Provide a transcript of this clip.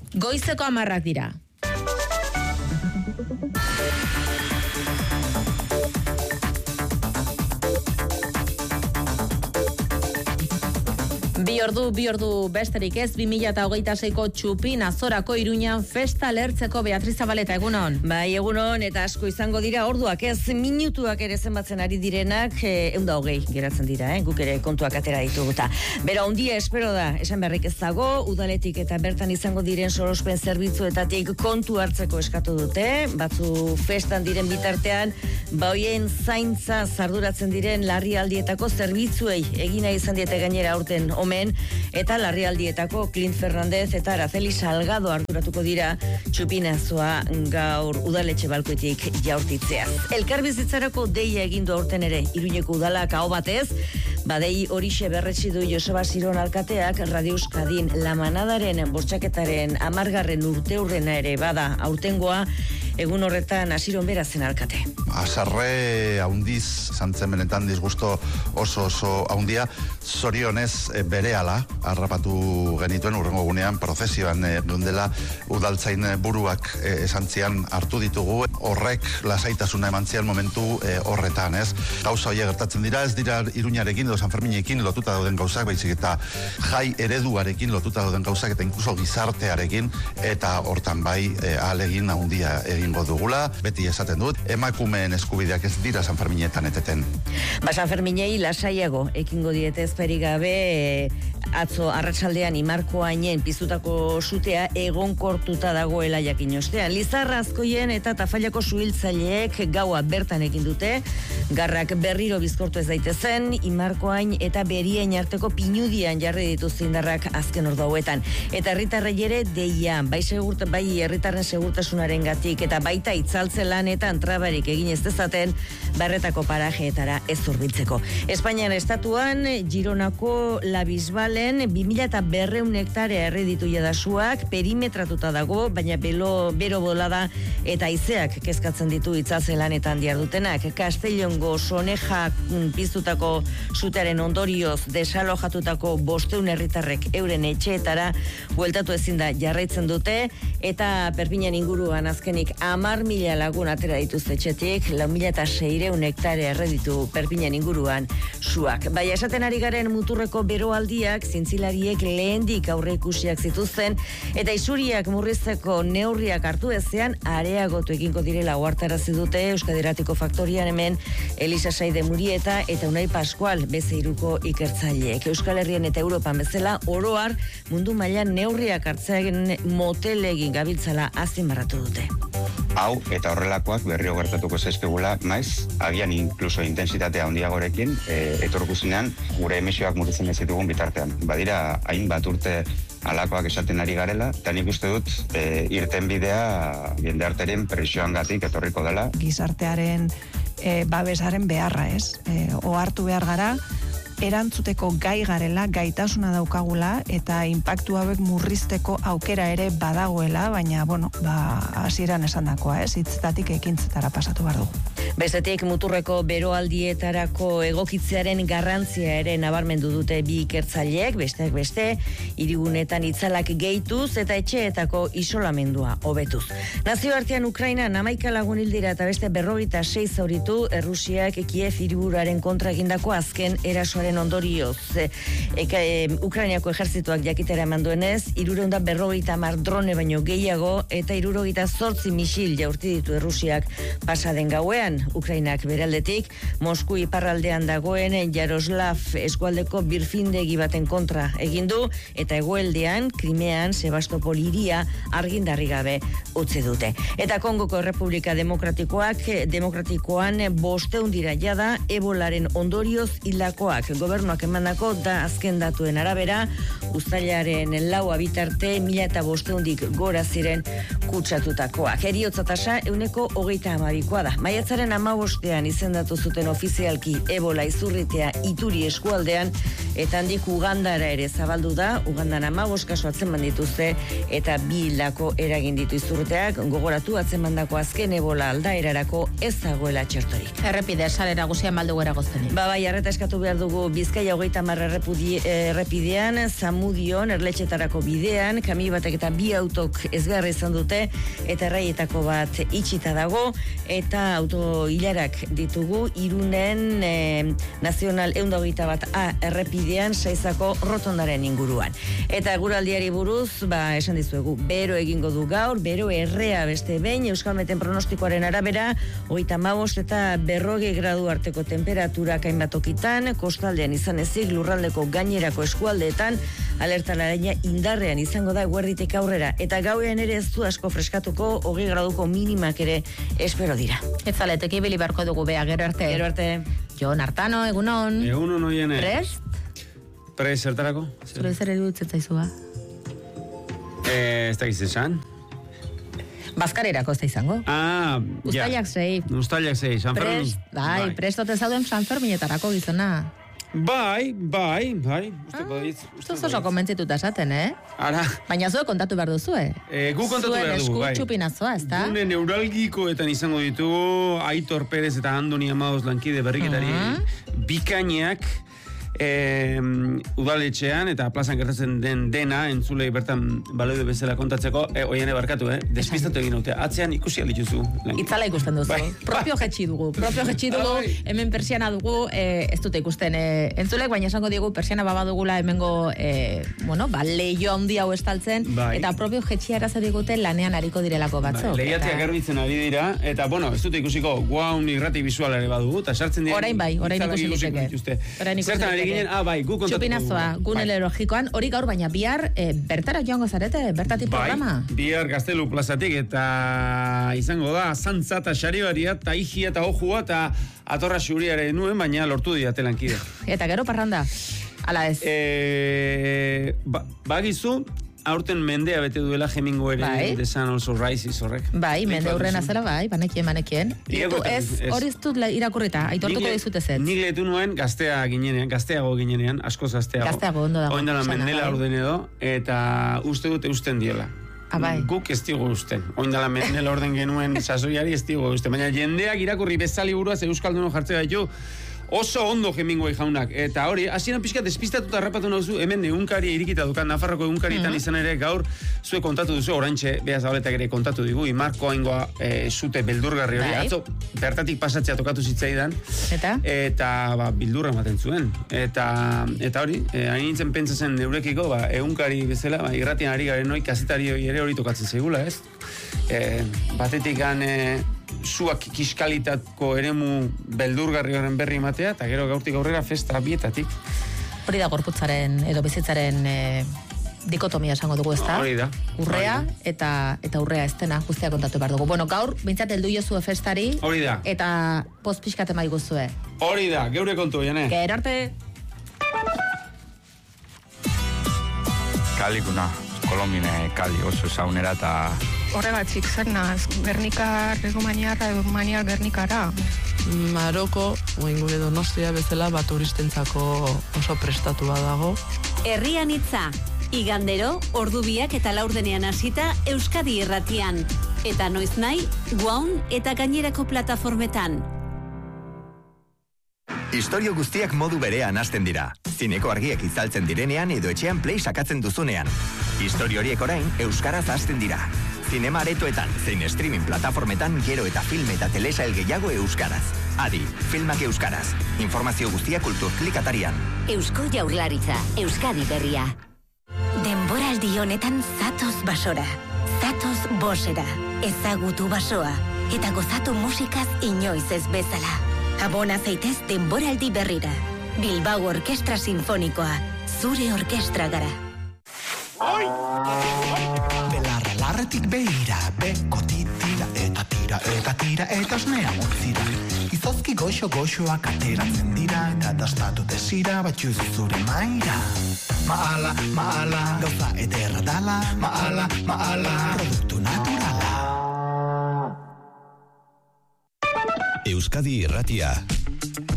Goizeko 10 dira. Bi ordu besterik ez, 2026ko Txupin Azorako Iruñan festa lertzeko. Beatriz Zabaleta, egunon. Bai, egunon, eta asko izango dira orduak ez, minutuak ere zenbatzen ari direnak, 120 geratzen dira, guk ere kontuak atera dituguta. Bera, ondia espero da, esan berrik ez dago, udaletik eta bertan izango diren sorospen zerbitzuetatik kontu hartzeko eskatu dute, batzu festan diren bitartean, hoien zaintza zarduratzen diren larrialdietako zerbitzuei egina izan diete gainera aurten omen, eta larrialdietako Clint Fernandez eta Araceli Salgado arduratuko dira Txupinazoa gaur udaletxe balkoetik jaurtitzea. Elkarbizitzarako deia egindu aurten ere Iruñeko udalak aho batez, badei horixe berretsi du Joseba Siron alkateak Radio Euskadin La Manadaren bortxaketaren 10. urteurrena ere bada aurtengoa, egun horretan Asiron bera zen alkate. Azarre haundiz, zantzen benetan disgusto oso haundia, zorionez berehala harrapatu genituen urrengo gunean prozesioan dundela udaltzain buruak esantzian hartu ditugu, horrek lasaitasuna emantzian momentu horretan, ez? Gauza horiek gertatzen dira, ez dira Iruñarekin edo San Ferminekin lotuta dauden gauzak, baizik eta jai ereduarekin lotuta dauden gauzak eta inkluso gizartearekin, eta hortan bai ahalegin handia egingo dugula. Beti esaten dut, emakumeen eskubideak ez dira San Ferminetan eteten. San Ferminei lasaiago ekingo diete ezperik gabe, atzo arratsaldean Imarkoainen piztutako sutea egonkortuta dagoela jakin ostean. Lizarra Azkoien eta Tafallako suhiltzaileek gaua bertan egin dute, garrak berriro bizkortu ez daitezen, Imarkoain eta Berien arteko Pinudian jarri dituzte indarrak azken ordu hauetan. Eta herritarrei ere deia, bai herritarren segurtasunarengatik eta baita itzaltze lanetan trabarik egin ez dezaten, barretako parajeetara ez hurbiltzeko. Espainian estatuan Gironako La Bisbalen 2200 hektarea erreditu jadasuak, perimetratuta dago, baina bero bolada eta haizeak kezkatzen ditu itzaltze lanetan diardutenak. Castellongo Soneja piztutako sutearen ondorioz desalojatutako 500 herritarrek euren etxeetara bueltatu ezin da jarraitzen dute, eta Perpiñan inguruan azkenik 10.000 lagun atera dituzte etxetik, 4.600 hektarea erreditu Perpiñan inguruan suak. Baina esaten ari garen muturreko beroaldiak zintzilariek lehendik aurreikusiak zituzten, eta isuriak murrizteko neurriak hartu ezean areagotu egingo direla ohartarazi dute Euskadi Irratiko Faktorian hemen Elisa Saide Murieta eta Unai Pascual Bezeiruko ikertzaileek. Euskal Herrian eta Europan bezala oroar mundu mailan neurriak hartzearen motelegin gabiltzala azpimarratu dute. Hau eta horrelakoak berriro gertatuko zaizkigula, maiz, agian inkluso intensitatea handiagorekin, etorkuzinean gure emisioak murrizten ez ditugun bitartean. Badira, hainbat urte alakoak esaten ari garela, eta nik uste dut irten bidea jendearteren presioangatik etorriko dela. Gizartearen babesaren beharra, ez? Ohartu behar gara, erantzuteko gai garela, gaitasuna daukagula, eta inpaktu hauek murrizteko aukera ere badagoela, baina, hasieran esandakoa, ez? Hitzetatik ekintzetara pasatu behar dugu. Bestetik muturreko beroaldietarako egokitzearen garrantzia ere nabarmendu dute bi ikertzaileek, besteak beste, hirigunetan itzalak gehituz eta etxeetako isolamendua hobetuz. Nazioartean Ukrainan 11 lagun hil dira eta beste 56 zauritu Errusiak Kiev hiriburaren kontra egindako azken erasoaren ondorioz. Ukrainiako ejertzituak jakitera eman duenez, 350 drone baino gehiago eta 78 misil jaurti ditu Errusiak pasaden gauean. Ukrainak beraldetik, Mosku iparraldean dagoen Jaroslav eskualdeko birfindegi baten kontra egindu, eta hegoaldean Krimean Sebastopol hiria argindarri gabe utzi dute. Eta Kongoko Errepublika Demokratikoan 500 dira jada ebolaren ondorioz hildakoak. Gobernuak emandako da azken datuen arabera, uztailaren 4 bitarte 1500dik gora ziren kutsatutakoak. Heriotza tasa 132koa da. Maiatzaren 15ean izendatu zuten ofizialki ebola izurritea Ituri eskualdean, eta handik Ugandara ere zabaldu da, Ugandan 15 kasu atzeman dituzte, eta 2 hildako eragin ditu izurteak, gogoratu atzemandako azken ebola aldaerarako ez dagoela txertorik. Errepide, sare nagusian baldugu eragoztenik. Bai, arreta eskatu behar dugu Bizkaia 30 errepidean, Zamudion, erletxetarako bidean, kami batek eta 2 autok ezbeharra izan dute, eta erraietako bat itxita dago, eta auto hilarak ditugu, Irunen nazional 121A errepidean, Saizako rotondaren inguruan. Eta guraldiari buruz, esan dizuegu, bero egingo du gaur, bero errea beste behin, Euskalmeten pronostikoaren arabera, 35 eta 40 gradu arteko temperaturak hainbat tokitan, kostaldean izan ezik, lurraldeko gainerako eskualdeetan, alerta laranja indarrean izango da eguerditik aurrera, eta gauean ere ez du asko freskatuko, 20 graduko minimak ere espero dira. Etzaletek ibili beharko dugu bea, gero arte. Gero arte. Jon Artano, egunon. Egunon oiene. Prest? Prest, zertarako? Zure zer edutzen zaizua? Ez da giztesan? Bazkarerako ez da izango. Uztailak 6. Uztailak 6, San Fermin. Prest, bai, prestote zauden San Ferminetarako gizona. Bai. Usteko dit. Uste oso konbentzituta esaten, Ara. Baina zue kontatu behar duzu, Gu kontatu behar dugu, bai. Zuen esku txupinazoa, ez da? Gune neuralgikoetan izango ditugu Aitor Perez eta Andoni Amadoz lankide berriketari bikainak udaletxean eta plazan gertatzen dena entzulei bertan baloide bezala kontatzeko, oiene barkatu, despistatu egin haute, atzean ikusi aldituzu. Itzala ikusten duzu. Bai. Propio jetxi dugu, hemen persiana dugu, ez dute ikusten entzulek, baina esango digu persiana babadugula hemengo, leio handi hau estaltzen, eta propio jetxia erazer digute lanean hariko direlako batzuk. Lehiatzea garbitzen ari dira, eta ez dute ikusiko, guaun irrati visuala ere badugu, eta sartzen dira. Orain ikusi liteke. Bai, gu kontatu. Txupinazoa, gunele logikoan, hori gaur baina bihar bertara joango zarete, bertatik programa. Bihar Gaztelu plazatik eta izango da, Zantza eta Xaribaria, eta Ijia eta Ojua eta Atorra Xuriare nuen, baina lortu diate lankide. Eta gero parranda, ala ez? Bagizu, aurten mendea bete duela Hemingo ere, The Sun Also Rises horrek. Bai, mende hurren azela banekien. Hori ez dut irakurrita, aitortuko dizute zet. Nik lehetu nuen gazteago ginenean, askoz gazteago. Gazteago, ondo dago. Oindala mendela orden edo, eta uste dute usten diela. Guk ez digu usten. Oindala mendela orden genuen sasoiari ez digu usten. Baina jendeak irakurri bezali buruaz Euskalduno jartzea ditu, oso ondo Hemingway jaunak, eta hori, hasieran pixka despistatuta harrapatu nauzu, hemen egunkari irikita dukan, Nafarroko egunkarietan izan ere gaur, zue kontatu duzu, oraintxe, Bea Zabaletak ere kontatu digu, Imarko aingoa zute beldurgarri hori, atzo, bertatik pasatzea tokatu zitzaidan, eta bildurra ematen zuen, eta hori, hain nintzen pentsatzen neurekiko, egunkari bezala, irratian ari garen noi, kazetari ere hori tokatzen zegula, ez? Batetikan zuak kiskalitatko eremu beldurgarri horren berri ematea, eta gero gaurtik aurrera festa bietatik. Hori da gorputzaren edo bizitzaren dikotomia esango dugu, ez da? Hori da. Urrea eta urrea ez dena, guztia kontatu behar dugu. Bueno, gaur, bintzat heldu jozue festari. Hori da. Eta post pixkat emai guzue. Hori da, geure kontu, jane. Gero arte. Kalikuna, Kolombine Kali oso zaunera eta... Horregatik, zer naz, Gernika, Erromaniarra edo Maniar Gernikara. Maroko, oain gure Donostia bezala, turistentzako oso prestatua dago. Herrian hitza, igandero, ordubiak eta laurdenean hasita Euskadi Irratian. Eta noiz nahi, Guaun eta gainerako plataformetan. Istorio guztiak modu berean hasten dira. Zineko argiak itzaltzen direnean edo etxean play sakatzen duzunean. Istorio horiek orain euskaraz hasten dira. Zinema aretoetan, zein streaming plataformetan gero eta film eta telesail gehiago euskaraz. Adi, filmak euskaraz. Informazio guztia Kultur Klik atarian. Eusko Jaurlaritza, Euskadi Berria. Denboraldi honetan zatoz basora. Zatoz bosera. Ezagutu basoa. Eta gozatu musikaz inoiz ez bezala. Abona zaitez denboraldi berrira. Bilbao Orkestra Sinfonikoa. Zure orkestra gara. Belarretik behira, beko titira, eta tira, eta osnea montzira. Izozki goxoak ateratzen dira, eta dastatu desira, batxuzu zure maira. Maala, gauza ederra dala, maala, produktu naturala. Euskadi Irratia.